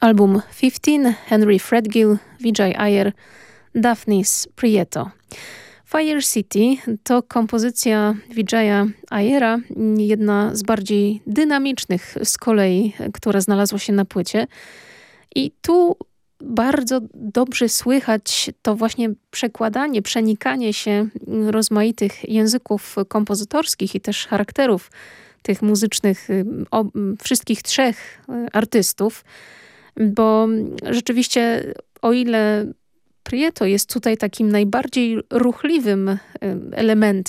Album 15, Henry Threadgill, Vijay Iyer, Daphnis Prieto. Fire City to kompozycja Vijaya Iyera, jedna z bardziej dynamicznych z kolei, która znalazła się na płycie. I tu bardzo dobrze słychać to właśnie przekładanie, przenikanie się rozmaitych języków kompozytorskich i też charakterów tych muzycznych wszystkich trzech artystów, bo rzeczywiście o ile Prieto jest tutaj takim najbardziej ruchliwym elementem